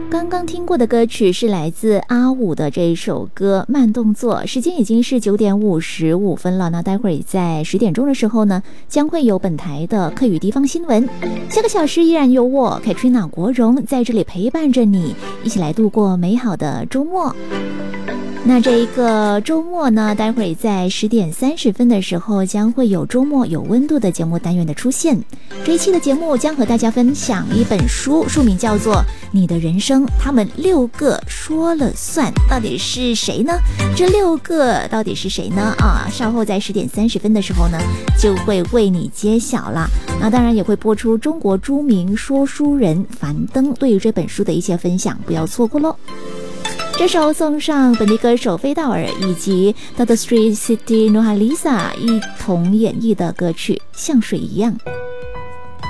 刚刚听过的歌曲是来自阿武的这一首歌《慢动作》，时间已经是9点55分了。那待会儿在10点钟的时候呢，将会有本台的客语地方新闻。下个小时依然有我 Katrina 国荣在这里陪伴着你，一起来度过美好的周末。那这一个周末呢，待会儿在10点30分的时候，将会有周末有温度的节目单元的出现。这一期的节目将和大家分享一本书，书名叫做《你的人生他们6个说了算》，到底是谁呢？这6个到底是谁呢？稍后在10点30分的时候呢，就会为你揭晓啦。那当然也会播出中国著名说书人樊登对于这本书的一些分享，不要错过喽。这首送上本地歌手菲道尔以及 The Street City Nurhaliza 一同演绎的歌曲《像水一样》。